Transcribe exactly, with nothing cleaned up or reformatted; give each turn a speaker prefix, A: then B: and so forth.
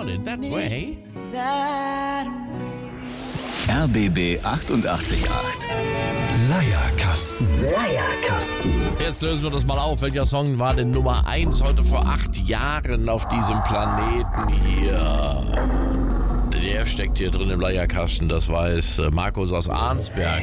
A: on in that way.
B: R B B achtundachtzig Komma acht.
C: Leierkasten.
B: Leierkasten.
A: Jetzt lösen wir das mal auf. Welcher Song war denn Nummer eins heute vor acht Jahren auf diesem Planeten hier? Der steckt hier drin im Leierkasten, das weiß Markus aus Arnsberg.